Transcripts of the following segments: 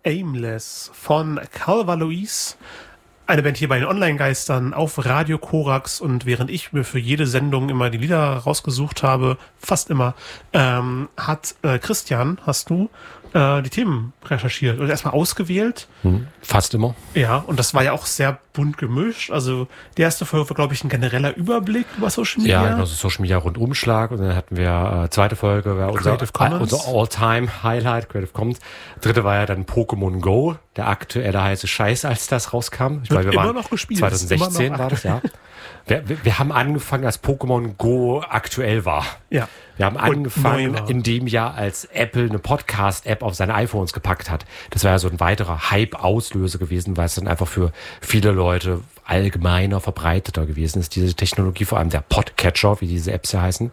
Aimless von Calva Louise. Eine Band hier bei den Online-Geistern auf Radio Korax. Und während ich mir für jede Sendung immer die Lieder rausgesucht habe, fast immer, hat Christian, hast du die Themen recherchiert und erstmal ausgewählt. Fast immer. Ja, und das war ja auch sehr bunt gemischt. Also die erste Folge war, glaube ich, ein genereller Überblick über Social Media. Ja, genau, so Social Media Rundumschlag. Und dann hatten wir zweite Folge, war unser All-Time-Highlight, Creative Commons. Dritte war ja dann Pokémon Go, der aktuelle heiße Scheiß, als das rauskam. Ich glaube, wir waren noch gespielt. 2016 war das, ja. Wir haben angefangen, als Pokémon Go aktuell war. Ja. Wir haben angefangen in dem Jahr, als Apple eine Podcast-App auf seine iPhones gepackt hat. Das war ja so ein weiterer Hype-Auslöser gewesen, weil es dann einfach für viele Leute allgemeiner verbreiteter gewesen ist, diese Technologie, vor allem der Podcatcher, wie diese Apps ja heißen.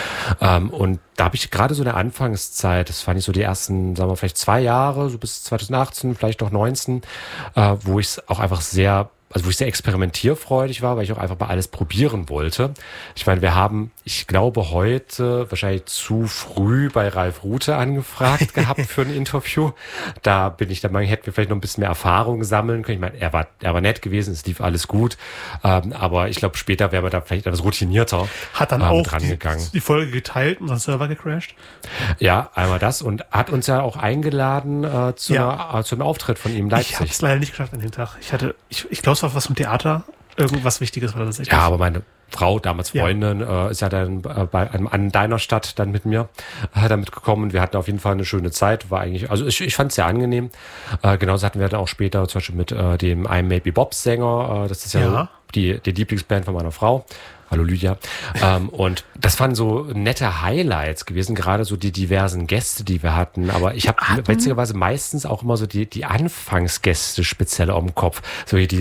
Und da habe ich gerade so eine Anfangszeit, das fand ich so die ersten, sagen wir vielleicht 2 Jahre, so bis 2018, vielleicht noch 19, wo ich es auch einfach wo ich sehr experimentierfreudig war, weil ich auch einfach mal alles probieren wollte. Ich meine, wir haben, ich glaube, heute wahrscheinlich zu früh bei Ralf Rute angefragt gehabt für ein Interview. Da bin ich der Meinung, hätten wir vielleicht noch ein bisschen mehr Erfahrung sammeln können. Ich meine, er war nett gewesen, es lief alles gut. Aber ich glaube, später wären wir da vielleicht etwas routinierter hat dann auch rangegangen. Die Folge geteilt und sein Server gecrashed. Ja, einmal das und hat uns ja auch eingeladen zu einem Auftritt von ihm in Leipzig. Ich habe es leider nicht geschafft an dem Tag. Ich glaube, es war was im Theater. Irgendwas Wichtiges war das tatsächlich. Ja, aber meine Frau, damals Freundin, ist ja dann an deiner Stadt dann mit mir damit gekommen. Wir hatten auf jeden Fall eine schöne Zeit. War eigentlich, also ich fand es sehr angenehm. Genauso hatten wir dann auch später zum Beispiel mit dem I'm Maybe Bob Sänger. Das ist ja die Lieblingsband von meiner Frau. Hallo Lydia. Und das waren so nette Highlights gewesen, gerade so die diversen Gäste, die wir hatten. Aber ich habe witzigerweise meistens auch immer so die Anfangsgäste speziell am Kopf. So wie die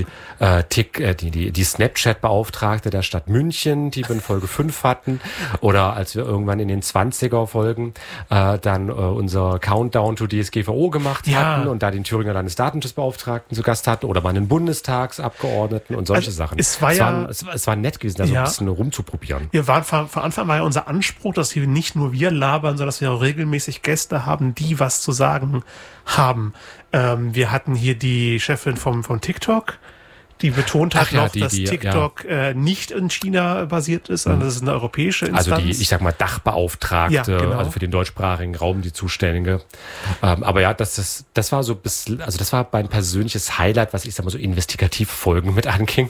Snapchat-Beauftragte der Stadt München, die wir in Folge 5 hatten. Oder als wir irgendwann in den 20er-Folgen dann unser Countdown to DSGVO gemacht hatten und da den Thüringer Landesdatenschutzbeauftragten zu Gast hatten oder mal einen Bundestagsabgeordneten und solche Sachen. Es war nett gewesen, also ein bisschen rumzuprobieren. Wir waren von Anfang war ja unser Anspruch, dass wir nicht nur wir labern, sondern dass wir auch regelmäßig Gäste haben, die was zu sagen haben. Wir hatten hier die Chefin von TikTok, die betont hat dass TikTok nicht in China basiert ist, sondern das ist eine europäische Instanz. Also die, ich sag mal, Dachbeauftragte, also für den deutschsprachigen Raum die Zuständige. Aber ja, das war so das war mein persönliches Highlight, was ich sag mal so investigative Folgen mit anging.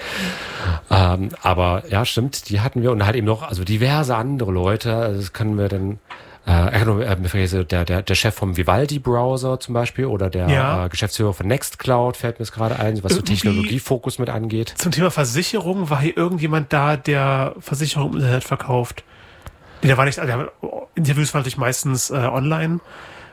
Aber ja, stimmt, die hatten wir und halt eben noch, also diverse andere Leute, also das können wir dann, der Chef vom Vivaldi-Browser zum Beispiel oder der Geschäftsführer von Nextcloud fällt mir jetzt gerade ein, was so Technologiefokus mit angeht. Zum Thema Versicherung war hier irgendjemand da, der Versicherung im Internet verkauft. Der war nicht, also Interviews waren natürlich meistens online.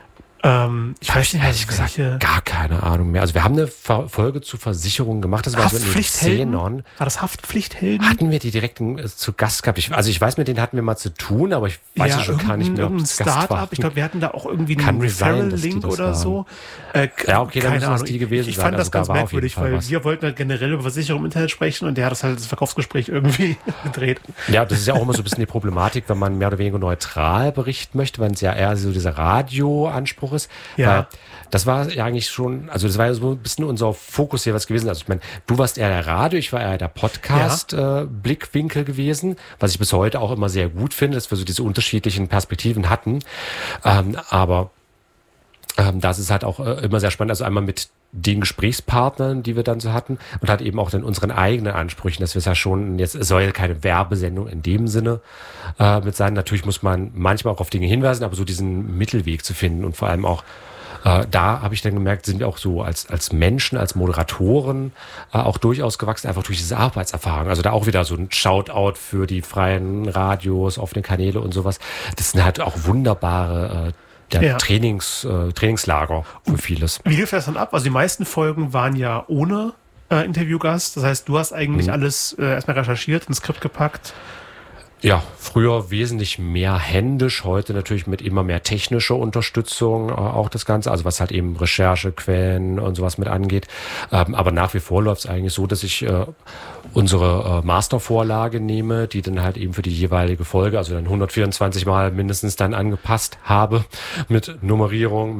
Ich weiß nicht, ehrlich gesagt, gar keine Ahnung mehr. Also wir haben eine Folge zu Versicherungen gemacht. Das war so in den 10ern. War das Haftpflichthelden? Hatten wir die direkt zu Gast gehabt? Ich weiß, mit denen hatten wir mal zu tun, aber ich weiß ja schon gar nicht mehr, ob es Gast war. Ich glaube, wir hatten da auch irgendwie einen Referral-Link oder so. Ja, okay, dann müssen das die gewesen sein. Ich fand das ganz merkwürdig, weil wir wollten halt generell über Versicherung im Internet sprechen und der hat das Verkaufsgespräch irgendwie gedreht. Ja, das ist ja auch immer so ein bisschen die Problematik, wenn man mehr oder weniger neutral berichten möchte, wenn es ja eher so dieser Radioanspruch ist. Ja. Weil das war ja eigentlich schon, also das war ja so ein bisschen unser Fokus hier was gewesen. Also ich meine, du warst eher der Radio, ich war eher der Podcast-Blickwinkel gewesen, was ich bis heute auch immer sehr gut finde, dass wir so diese unterschiedlichen Perspektiven hatten. Aber das ist halt auch immer sehr spannend. Also einmal mit den Gesprächspartnern, die wir dann so hatten und halt eben auch dann unseren eigenen Ansprüchen, dass wir es ja schon, jetzt es soll ja keine Werbesendung in dem Sinne mit sein. Natürlich muss man manchmal auch auf Dinge hinweisen, aber so diesen Mittelweg zu finden und vor allem auch da habe ich dann gemerkt, sind wir auch so als Menschen, als Moderatoren auch durchaus gewachsen, einfach durch diese Arbeitserfahrung. Also da auch wieder so ein Shoutout für die freien Radios, offene Kanäle und sowas. Das sind halt auch wunderbare Trainingslager für vieles. Wie lief das dann ab? Also die meisten Folgen waren ja ohne Interviewgast. Das heißt, du hast eigentlich alles erstmal recherchiert, ins Skript gepackt. Ja, früher wesentlich mehr händisch, heute natürlich mit immer mehr technischer Unterstützung auch das Ganze, also was halt eben Recherchequellen und sowas mit angeht. Aber nach wie vor läuft es eigentlich so, dass ich unsere Mastervorlage nehme, die dann halt eben für die jeweilige Folge, also dann 124 Mal mindestens dann angepasst habe mit Nummerierung,